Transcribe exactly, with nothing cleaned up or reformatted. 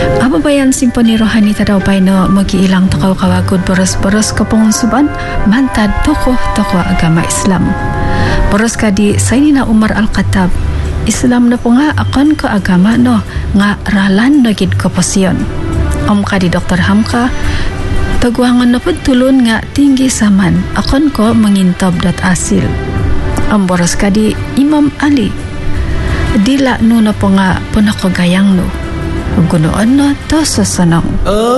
Aba bayan simponi rohani tadaw pay no magiilang takaw kawagod boros-boros kapong suban mantad tokoh-tokoh agama Islam. Boros kadi sayni na Umar Al-Khattab Islam na po nga akon ko agama no nga ralan no gid ko posyon. Om kadi Doktor Hamka tagwangan na po tulon nga tinggi saman akon ko mangintob dot asil. Ang boros kadi Imam Ali dila no na po nga punakogayang no gunoon no to sa sanong.